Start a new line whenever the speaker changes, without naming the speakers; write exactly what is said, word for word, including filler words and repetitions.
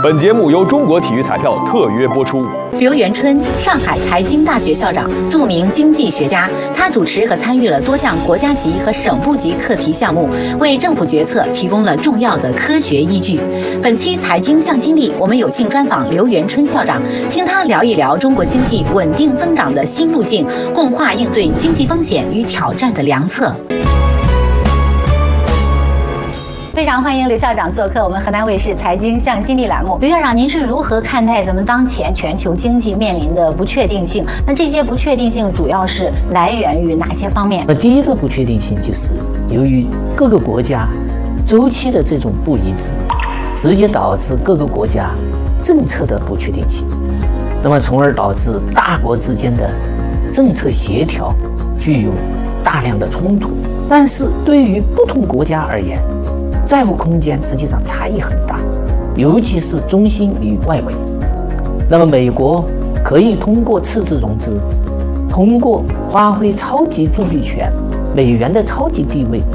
本节目由中国体育彩票特约播出。
刘元春，上海财经大学校长，著名经济学家。他主持和参与了多项国家级和省部级课题项目，为政府决策提供了重要的科学依据。本期财经向心力，我们有幸专访刘元春校长，听他聊一聊中国经济稳定增长的新路径，共话应对经济风险与挑战的良策。非常欢迎刘校长做客我们河南卫视财经向心力栏目。刘校长，您是如何看待咱们当前全球经济面临的不确定性？那这些不确定性主要是来源于哪些方面？
那第一个不确定性就是由于各个国家周期的这种不一致，直接导致各个国家政策的不确定性，那么从而导致大国之间的政策协调具有大量的冲突。但是对于不同国家而言，债务空间实际上差异很大，尤其是中心与外围。那么美国可以通过赤字融资，通过发挥超级铸币权、美元的超级地位